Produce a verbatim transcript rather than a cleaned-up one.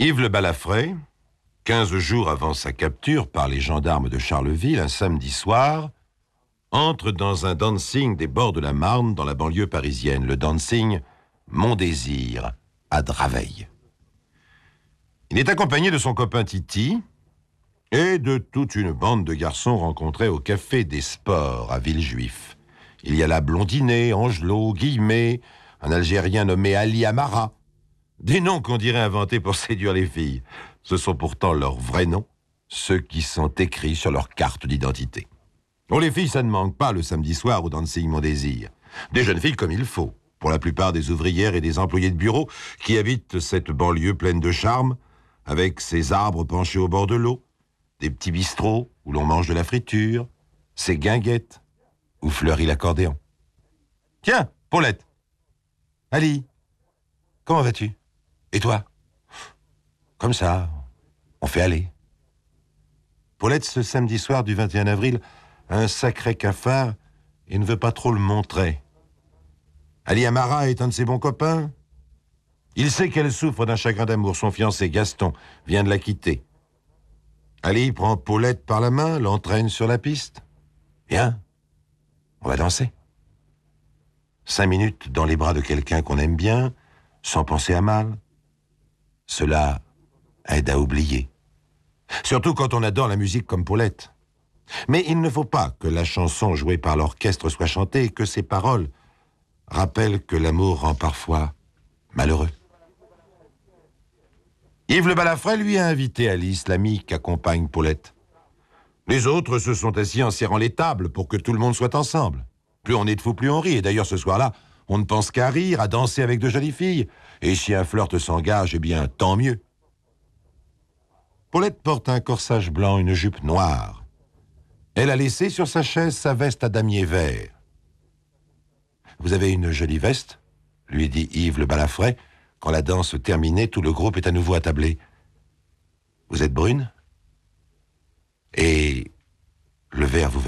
Yves le Balafré, quinze jours avant sa capture par les gendarmes de Charleville, un samedi soir, entre dans un dancing des bords de la Marne dans la banlieue parisienne, le dancing Mon Désir, à Draveil. Il est accompagné de son copain Titi et de toute une bande de garçons rencontrés au Café des Sports à Villejuif. Il y a là Blondinet, Angelot, Guillemet, un Algérien nommé Ali Amara. Des noms qu'on dirait inventés pour séduire les filles. Ce sont pourtant leurs vrais noms, ceux qui sont écrits sur leur carte d'identité. Oh, les filles, ça ne manque pas le samedi soir au dancing Mon Désir. Des jeunes filles comme il faut, pour la plupart des ouvrières et des employés de bureau qui habitent cette banlieue pleine de charme, avec ses arbres penchés au bord de l'eau, des petits bistrots où l'on mange de la friture, ses guinguettes où fleurit l'accordéon. Tiens, Paulette. Ali, comment vas-tu? Et toi? Comme ça, on fait aller. Paulette, ce samedi soir du vingt et un avril, a un sacré cafard et ne veut pas trop le montrer. Ali Amara est un de ses bons copains. Il sait qu'elle souffre d'un chagrin d'amour. Son fiancé, Gaston, vient de la quitter. Ali prend Paulette par la main, l'entraîne sur la piste. Viens, on va danser. Cinq minutes dans les bras de quelqu'un qu'on aime bien, sans penser à mal. Cela aide à oublier. Surtout quand on adore la musique comme Paulette. Mais il ne faut pas que la chanson jouée par l'orchestre soit chantée et que ses paroles rappellent que l'amour rend parfois malheureux. Yves le Balafré lui a invité Alice, l'amie qu'accompagne Paulette. Les autres se sont assis en serrant les tables pour que tout le monde soit ensemble. Plus on est de fous, plus on rit. Et d'ailleurs, ce soir-là, on ne pense qu'à rire, à danser avec de jolies filles. Et si un flirt s'engage, eh bien, tant mieux. Paulette porte un corsage blanc, une jupe noire. Elle a laissé sur sa chaise sa veste à damier vert. « Vous avez une jolie veste ?» lui dit Yves le Balafré. Quand la danse terminée, tout le groupe est à nouveau attablé. « Vous êtes brune ? Et le vert vous va bien ?